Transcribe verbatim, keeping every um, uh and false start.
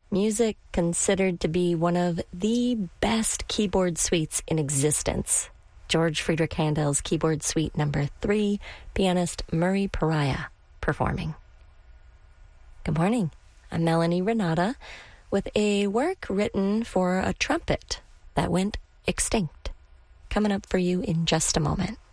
Music considered to be one of the best keyboard suites in existence. George Friedrich Handel's Keyboard Suite Number Three, pianist Murray Pariah performing. Good morning. I'm Melanie Renata with a work written for a trumpet that went extinct. Coming up for you in just a moment.